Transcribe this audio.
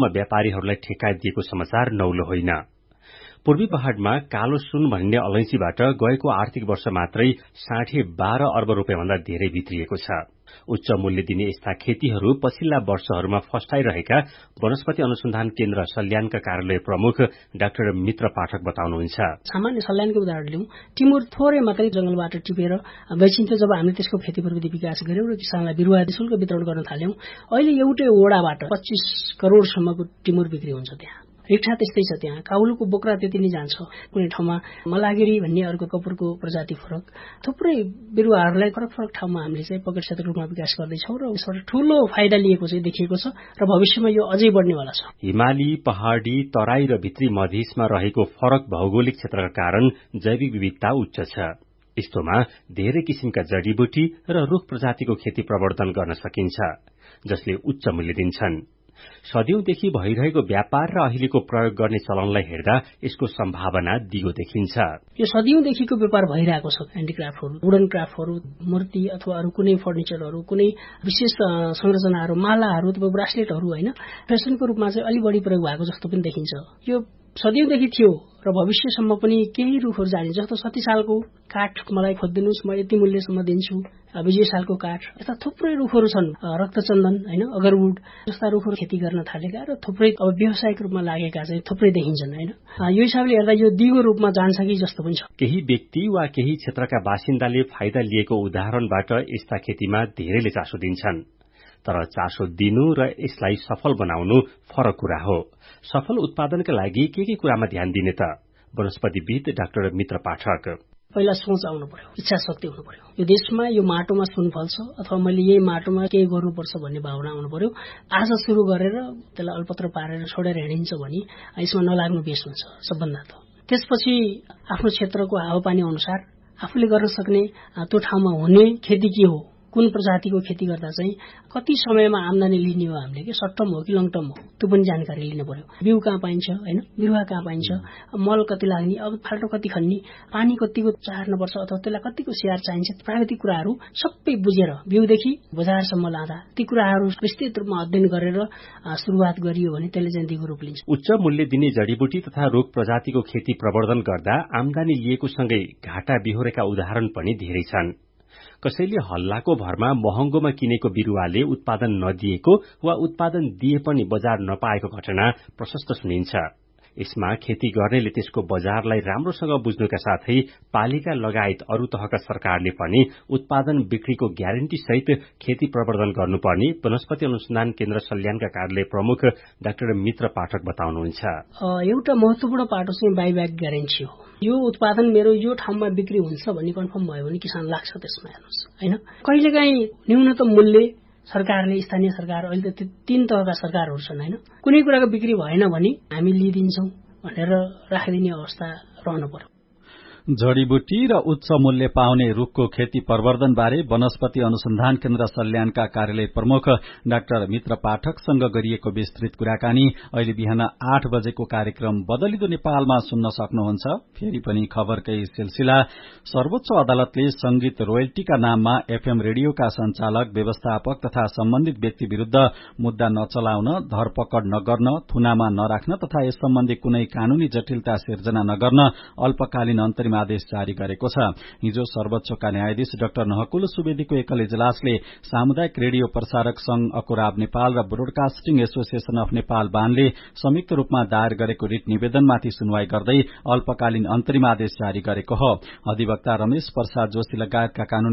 व्यापारीहरूलाई ठेक्का दिएको समाचार नौलो होइन। पूर्वी पहाड़मा कालो सुन भन्ने अलैंचीबाट गएको आर्थिक वर्ष मात्रै 12.5 अर्ब रुपियाँभन्दा धेरै भित्रिएको छ। उच्च मूल्य दिने यस्ता खेतीहरू पछिल्ला वर्षहरूमा फस्टाइरहेका वनस्पति अनुसन्धान केन्द्र सल्यानका कार्यालय प्रमुख डाक्टर मित्र पाठक बताउनुहुन्छ। सामान्य सल्यानको उदाहरण लिउँ, टिमुर थोरै मात्रै जंगलबाट टिपेर बेचिन्थ्यो। जब हामीले त्यसको खेती प्रविधि विकास गर्यौं र किसानलाई बिरुवा निशुल्क वितरण गर्न थाल्यौं, अहिले एउटै वडाबाट 25 करोडसम्मको टिमुर बिक्री हुन्छ। त्यहाँ रिक्ठा त्यस्तै छ। त्यहाँ काउलुको बोक्रा त्यति नै जान्छ। कुनै ठाउँमा मलागिरी भन्ने अर्को कपुरको प्रजाति फरक, थुप्रै बिरुवाहरूलाई फरक फरक ठाउँमा हामीले चाहिँ पकेट क्षेत्रको रूपमा विकास गर्दैछौँ र यसबाट ठूलो फाइदा लिएको चाहिँ देखिएको छ र भविष्यमा यो अझै बढ्नेवाला छ। हिमाली, पहाड़ी, तराई र भित्री मधेसमा रहेको फरक भौगोलिक क्षेत्रका कारण जैविक विविधता उच्च छ। यस्तोमा धेरै किसिमका जडीबुटी र रूख प्रजातिको खेती प्रवर्धन गर्न सकिन्छ, जसले उच्च मूल्य दिन्छन्। सदियौंदेखि भइरहेको व्यापार र अहिलेको प्रयोग गर्ने चलनलाई हेर्दा यसको सम्भावना दिगो देखिन्छ। यो सदियौंदेखिको व्यापार भइरहेको छ। ह्यान्डिक्राफ्टहरू, वुडन क्राफ्टहरू, मूर्ति अथवा अरू कुनै फर्निचरहरू, कुनै विशेष संरचनाहरू, मालाहरू अथवा ब्रासलेटहरू होइन, फेसनको रूपमा चाहिँ अलि बढी प्रयोग भएको जस्तो पनि देखिन्छ। यो सदियौंदेखि थियो र भविष्यसम्म पनि केही रूखहरू जाने, जस्तो 30 सालको काठ मलाई खोजिदिनुहोस्, म यति मूल्यसम्म दिन्छु। 20 सालको काठ, यस्ता थुप्रै रूखहरू छन्। रक्तचन्दन होइन, अगरवुड जस्ता रूखहरू खेती गर्न थालेका र थुप्रै अब व्यावसायिक रूपमा लागेका चाहिँ थुप्रै देखिन्छन् होइन। यो हिसाबले हेर्दा यो दिगो रूपमा जान्छ कि जस्तो पनि छ। केही व्यक्ति वा केही क्षेत्रका बासिन्दाले फाइदा लिएको उदाहरणबाट यस्ता खेतीमा धेरैले चासो दिन्छन्। तर चासो दिनु र यसलाई सफल बनाउनु फरक कुरा हो। सफल उत्पादनका लागि के कुरामा ध्यान दिने त? वनस्पतिविद डाक्टर मित्र पाठक: पहिला सोच आउनु पर्यो, इच्छा शक्ति हुनु पर्यो। यो देशमा यो माटोमा सुन फल्छ अथवा मैले यही माटोमा केही गर्नुपर्छ भन्ने भावना आउनु पर्यो। आज सुरु गरेर त्यसलाई अल्पत्र पारेर छोडेर हिँडिन्छ भने यसमा नलाग्नु बेस हुन्छ सबभन्दा त। त्यसपछि आफ्नो क्षेत्रको हावापानी अनुसार आफूले गर्न सक्ने त्यो ठाउँमा हुने खेती के हो, कुन प्रजातिको खेती गर्दा चाहिँ कति समयमा आम्दानी लिने हो, हामीले के सर्ट टर्म हो कि लङ टर्म हो, त्यो पनि जानकारी लिनु पर्यो। बिउ कहाँ पाइन्छ होइन, बिरुवा कहाँ पाइन्छ, मल कति लाग्ने, अब फाल्टो कति खन्ने, पानी कतिको चार्नुपर्छ अथवा त्यसलाई कतिको स्याहार चाहिन्छ, प्राविधिक कुराहरू सबै बुझेर बिउदेखि बजारसम्म लाँदा ती कुराहरू विस्तृत रूपमा अध्ययन गरेर सुरुवात गरियो भने त्यसले चाहिँ दिगो रूप लिन्छ। उच्च मूल्य दिने जडीबुटी तथा रूख प्रजातिको खेती प्रवर्धन गर्दा आम्दानी लिएको सँगै घाटा बिहोरेका उदाहरण पनि धेरै छन्। कसैले हल्लाको भरमा महँगोमा किनेको बिरुवाले उत्पादन नदिएको वा उत्पादन दिए पनि बजार नपाएको घटना प्रशस्त सुनिन्छ। यसमा खेती गर्नेले त्यसको बजारलाई राम्रोसँग बुझ्नुका साथै पालिका लगायत अरू तहका सरकारले पनि उत्पादन बिक्रीको ग्यारेन्टी सहित खेती प्रवर्धन गर्नुपर्ने वनस्पति अनुसन्धान केन्द्र सल्यानका कार्यालय प्रमुख डाक्टर मित्र पाठक बताउनुहुन्छ। एउटा महत्वपूर्ण पाटो चाहिँ बाइब्याक ग्यारेन्टी हो। यो उत्पादन मेरो यो ठाउँमा बिक्री हुन्छ भन्ने कन्फर्म भयो भने किसान लाग्छ त्यसमा, हेर्नुहोस् होइन। कहिलेकाहीँ न्यूनतम मूल्य सरकारले, स्थानीय सरकार, अहिले त 3 तहका सरकारहरू छन् होइन, कुनै कुराको बिक्री भएन भने हामी लिइदिन्छौँ भनेर राखिदिने अवस्था रहनु पर्यो। जडीबुटी र उच्च मूल्य पाउने रूखको खेती प्रवर्धन बारे वनस्पति अनुसन्धान केन्द्र सल्यानका कार्यालय प्रमुख डाक्टर मित्र पाठकसँग गरिएको विस्तृत कुराकानी अहिले बिहान 8 बजेको कार्यक्रम बदलिदो नेपालमा सुन्न सक्नुहुन्छ। फेरि पनि खबरकै सिलसिला। सर्वोच्च अदालतले संगीत रोयल्टीका नाममा एफएम रेडियोका संचालक, व्यवस्थापक तथा सम्बन्धित व्यक्ति विरूद्ध मुद्दा नचलाउन, धरपकड नगर्न, थुनामा नराख्न तथा यस सम्बन्धी कुनै कानूनी जटिलता सिर्जना नगर्न अल्पकालीन अन्तरिम आदेश जारी गरेको छ। हिजो सर्वोच्चका न्यायाधीश डाक्टर नहकुल सुवेदीको एकल इजलासले सामुदायिक रेडियो प्रसारक संघ अकुराब नेपाल र ब्रोडकास्टिङ एसोसिएशन अफ नेपाल बानले संयुक्त रूपमा दायर गरेको रिट निवेदनमाथि सुनवाई गर्दै अल्पकालीन अन्तरिम आदेश जारी गरेको हो। अधिवक्ता रमेश प्रसाद जोशी लगायतका कानून